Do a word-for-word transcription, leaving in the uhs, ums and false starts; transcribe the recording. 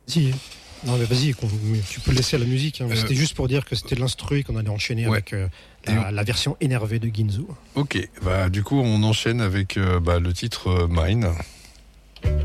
Si. Non mais vas-y, tu peux laisser à la musique. Hein. Euh, c'était juste pour dire que c'était l'instru et qu'on allait enchaîner ouais. avec euh, la, la version énervée de Ginzu. Ok, bah, du coup on enchaîne avec euh, bah, le titre euh, Mine.